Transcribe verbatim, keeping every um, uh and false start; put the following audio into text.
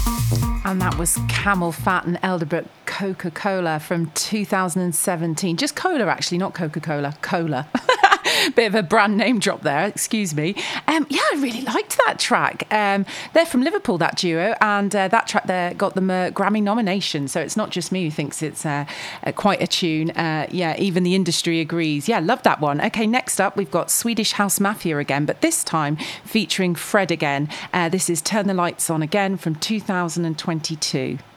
And that was Camel Fat and Elderbrook Coca-Cola from two thousand seventeen. Just cola, actually, not Coca-Cola. Cola. Bit of a brand name drop there, excuse me. Um, yeah, I really liked that track. Um, they're from Liverpool, that duo, and uh, that track there got them a Grammy nomination. So it's not just me who thinks it's uh, uh, quite a tune. Uh, yeah, even the industry agrees. Yeah, love that one. Okay, next up, we've got Swedish House Mafia again, but this time featuring Fred again. Uh, this is Turn the Lights On Again from two thousand twenty-two.